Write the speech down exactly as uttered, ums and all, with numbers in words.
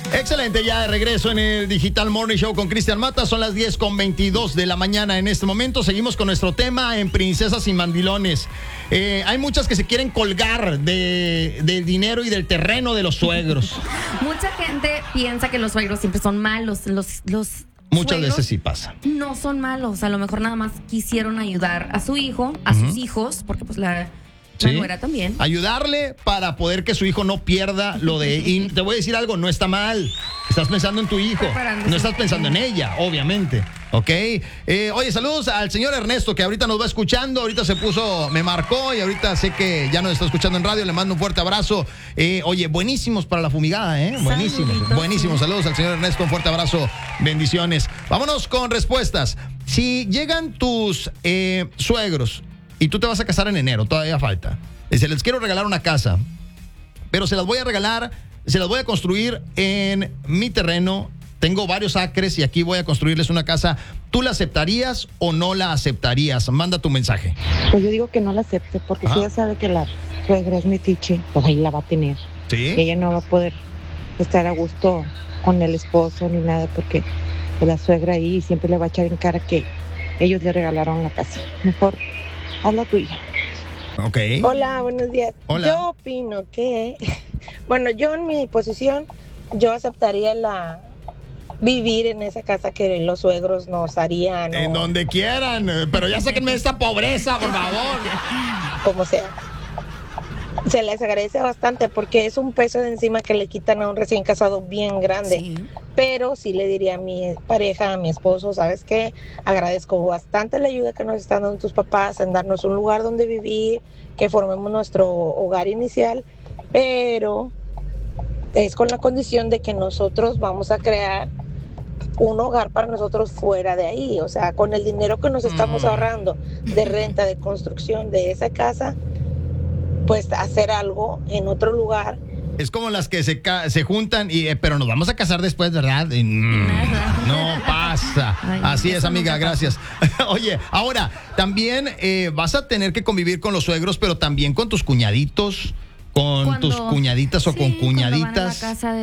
Excelente, ya de regreso en el Digital Morning Show con Cristian Mata. Son las diez con veintidós de la mañana en este momento. Seguimos con nuestro tema en Princesas y Mandilones. Eh, hay muchas que se quieren colgar de, del dinero y del terreno de los suegros. Mucha gente piensa que los suegros siempre son malos. Los, los Muchas veces sí pasa. No son malos. A lo mejor nada más quisieron ayudar a su hijo, a uh-huh. sus hijos, porque pues la... ¿Sí? La nuera también. Ayudarle para poder que su hijo no pierda lo de... Y te voy a decir algo, no está mal. Estás pensando en tu hijo. No estás pensando en ella, obviamente. ¿Ok? Eh, oye, saludos al señor Ernesto, que ahorita nos va escuchando. Ahorita se puso, me marcó y ahorita sé que ya nos está escuchando en radio. Le mando un fuerte abrazo. Eh, oye, buenísimos para la fumigada, ¿eh? Buenísimos. Saluditos. Buenísimos. Saludos al señor Ernesto. Un fuerte abrazo. Bendiciones. Vámonos con respuestas. Si llegan tus eh, suegros... Y tú te vas a casar en enero, todavía falta. Dice, les quiero regalar una casa, pero se las voy a regalar, se las voy a construir en mi terreno. Tengo varios acres y aquí voy a construirles una casa. ¿Tú la aceptarías o no la aceptarías? Manda tu mensaje. Pues yo digo que no la acepte, porque Ajá. si ella sabe que la suegra es metiche, pues ahí la va a tener. ¿Sí? Ella no va a poder estar a gusto con el esposo ni nada, porque pues, la suegra ahí siempre le va a echar en cara que ellos le regalaron la casa. Mejor... haz la tuya. Ok. Hola, buenos días. Hola. Yo opino que, bueno, yo en mi posición, yo aceptaría la vivir en esa casa que los suegros nos harían. En o, donde quieran, pero ya sáquenme de esta pobreza, por favor. Como sea. Se les agradece bastante porque es un peso de encima que le quitan a un recién casado bien grande. Sí. Pero sí le diría a mi pareja, a mi esposo, ¿sabes qué? Agradezco bastante la ayuda que nos están dando tus papás en darnos un lugar donde vivir, que formemos nuestro hogar inicial, pero es con la condición de que nosotros vamos a crear un hogar para nosotros fuera de ahí. O sea, con el dinero que nos estamos ahorrando de renta, de construcción de esa casa, pues hacer algo en otro lugar. Es como las que se, ca- se juntan, y eh, pero nos vamos a casar después, ¿verdad? Y, mm, no pasa. Ay, Así es, amiga, no gracias. Oye, ahora, también eh, vas a tener que convivir con los suegros, pero también con tus cuñaditos, con cuando, tus cuñaditas o sí, con cuñaditas.